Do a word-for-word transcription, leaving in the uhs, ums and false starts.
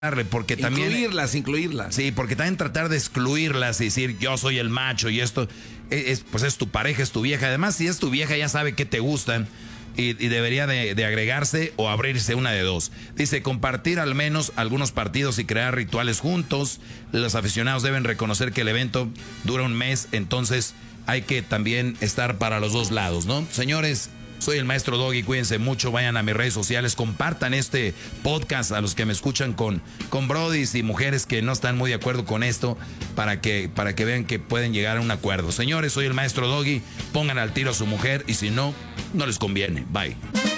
Porque también, incluirlas, incluirlas. Sí, porque también tratar de excluirlas y decir yo soy el macho y esto, es, es, pues es tu pareja, es tu vieja. Además, si es tu vieja ya sabe que te gustan y, y debería de, de agregarse o abrirse una de dos. Dice, compartir al menos algunos partidos y crear rituales juntos. Los aficionados deben reconocer que el evento dura un mes, entonces hay que también estar para los dos lados, ¿no? Señores, soy el maestro Doggy, cuídense mucho, vayan a mis redes sociales, compartan este podcast a los que me escuchan con, con brodis y mujeres que no están muy de acuerdo con esto para que, para que vean que pueden llegar a un acuerdo. Señores, soy el maestro Doggy, pongan al tiro a su mujer y si no, no les conviene. Bye.